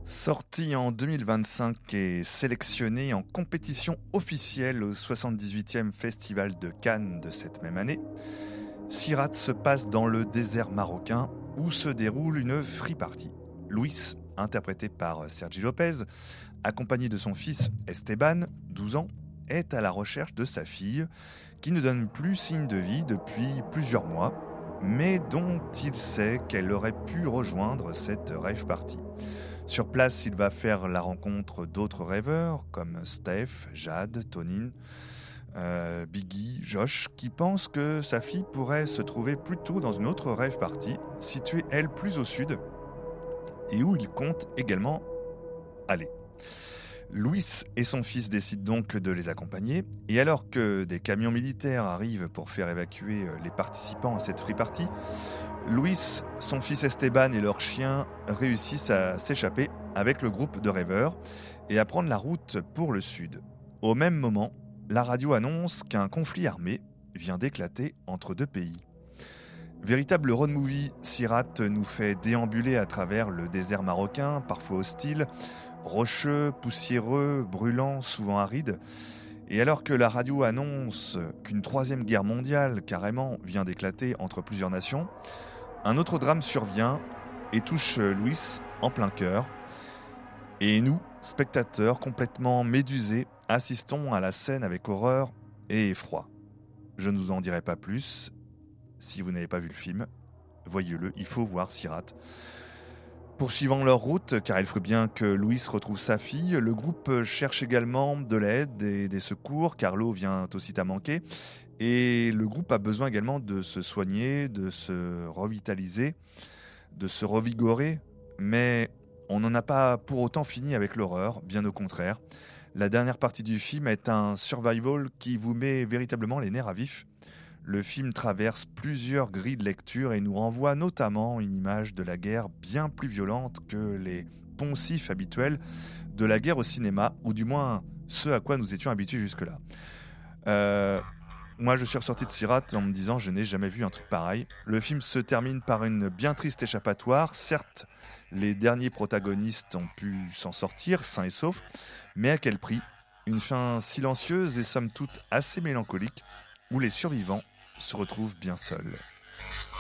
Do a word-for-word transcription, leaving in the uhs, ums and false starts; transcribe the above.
Sorti en deux mille vingt-cinq et sélectionné en compétition officielle au soixante-dix-huitième Festival de Cannes de cette même année, Sirat se passe dans le désert marocain où se déroule une free party. Luis, interprété par Sergi Lopez, accompagné de son fils Esteban, douze ans, est à la recherche de sa fille, qui ne donne plus signe de vie depuis plusieurs mois, mais dont il sait qu'elle aurait pu rejoindre cette rave party. Sur place, il va faire la rencontre d'autres rêveurs comme Steph, Jade, Tonine, euh, Biggie, Josh, qui pensent que sa fille pourrait se trouver plutôt dans une autre rave party, située elle plus au sud, et où il compte également aller. Luis et son fils décident donc de les accompagner, et alors que des camions militaires arrivent pour faire évacuer les participants à cette free party, Luis, son fils Esteban et leur chien réussissent à s'échapper avec le groupe de rêveurs et à prendre la route pour le sud. Au même moment, la radio annonce qu'un conflit armé vient d'éclater entre deux pays. Véritable road movie, Sirat nous fait déambuler à travers le désert marocain, parfois hostile, rocheux, poussiéreux, brûlant, souvent aride. Et alors que la radio annonce qu'une troisième guerre mondiale, carrément, vient d'éclater entre plusieurs nations, un autre drame survient et touche Luis en plein cœur. Et nous, spectateurs complètement médusés, assistons à la scène avec horreur et effroi. Je ne vous en dirai pas plus. Si vous n'avez pas vu le film, voyez-le, il faut voir Sirat. Poursuivant leur route, car il faut bien que Luis retrouve sa fille, le groupe cherche également de l'aide et des secours, car l'eau vient aussi à manquer. Et le groupe a besoin également de se soigner, de se revitaliser, de se revigorer. Mais on n'en a pas pour autant fini avec l'horreur, bien au contraire. La dernière partie du film est un survival qui vous met véritablement les nerfs à vif. Le film traverse plusieurs grilles de lecture et nous renvoie notamment une image de la guerre bien plus violente que les poncifs habituels de la guerre au cinéma, ou du moins ce à quoi nous étions habitués jusque-là. Euh, moi, je suis ressorti de Sirat en me disant « je n'ai jamais vu un truc pareil ». Le film se termine par une bien triste échappatoire. Certes, les derniers protagonistes ont pu s'en sortir, sains et saufs, mais à quel prix ? Une fin silencieuse et somme toute assez mélancolique, où les survivants se retrouvent bien seuls.